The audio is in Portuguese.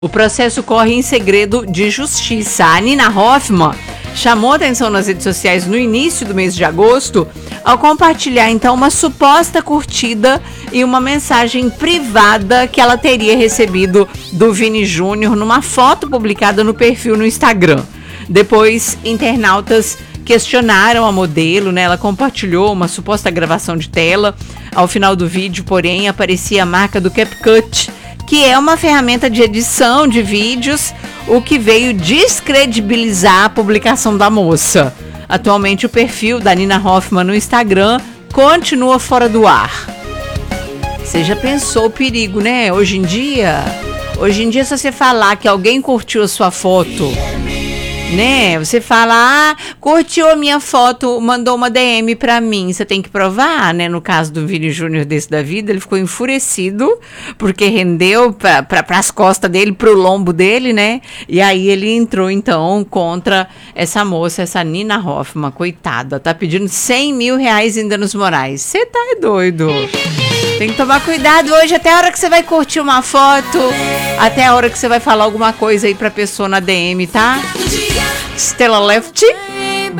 O processo corre em segredo de justiça. A Nina Hoffman chamou atenção nas redes sociais no início do mês de agosto ao compartilhar então uma suposta curtida e uma mensagem privada que ela teria recebido do Vini Júnior numa foto publicada no perfil no Instagram. Depois, internautas questionaram a modelo, né? Ela compartilhou uma suposta gravação de tela. Ao final do vídeo, porém, aparecia a marca do CapCut, que é uma ferramenta de edição de vídeos, o que veio descredibilizar a publicação da moça. Atualmente, o perfil da Nina Hoffman no Instagram continua fora do ar. Você já pensou o perigo, né? Hoje em dia, se você falar que alguém curtiu a sua foto, né? Você fala, curtiu a minha foto, mandou uma DM pra mim. Você tem que provar, né? No caso do Vini Júnior desse da vida, ele ficou enfurecido porque rendeu pras costas dele, pro lombo dele, né? E aí ele entrou, então, contra essa moça, essa Nina Hoffman, coitada. Tá pedindo 100 mil reais em danos morais. Você tá doido? Tem que tomar cuidado hoje, até a hora que você vai curtir uma foto, até a hora que você vai falar alguma coisa aí pra pessoa na DM, tá? Stella Left.